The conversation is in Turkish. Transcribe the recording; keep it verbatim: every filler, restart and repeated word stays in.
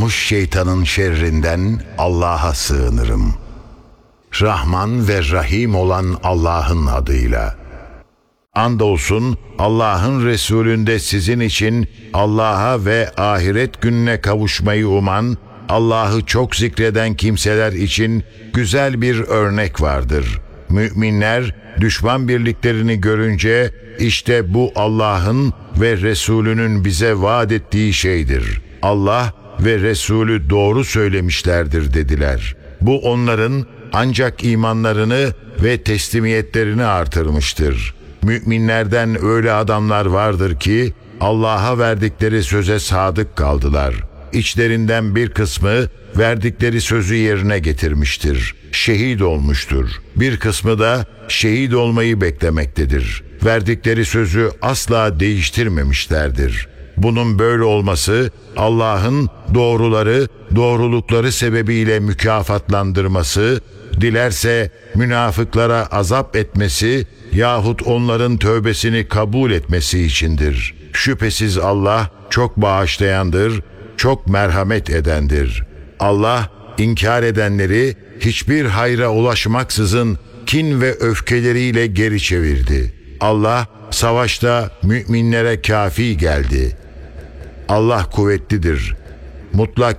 bozulmuş şeytanın şerrinden Allah'a sığınırım. Rahman ve Rahim olan Allah'ın adıyla. Andolsun Allah'ın Resulünde sizin için Allah'a ve ahiret gününe kavuşmayı uman, Allah'ı çok zikreden kimseler için güzel bir örnek vardır. Müminler düşman birliklerini görünce işte bu Allah'ın ve Resulünün bize vaat ettiği şeydir. Allah ve Resulü doğru söylemişlerdir dediler. Bu onların ancak imanlarını ve teslimiyetlerini artırmıştır. Müminlerden öyle adamlar vardır ki Allah'a verdikleri söze sadık kaldılar. İçlerinden bir kısmı verdikleri sözü yerine getirmiştir. Şehit olmuştur. Bir kısmı da şehit olmayı beklemektedir. Verdikleri sözü asla değiştirmemişlerdir. Bunun böyle olması Allah'ın doğruları, doğrulukları sebebiyle mükafatlandırması, dilerse münafıklara azap etmesi yahut onların tövbesini kabul etmesi içindir. Şüphesiz Allah çok bağışlayandır, çok merhamet edendir. Allah inkar edenleri hiçbir hayra ulaşmaksızın kin ve öfkeleriyle geri çevirdi. Allah savaşta müminlere kafi geldi. Allah kuvvetlidir, mutlak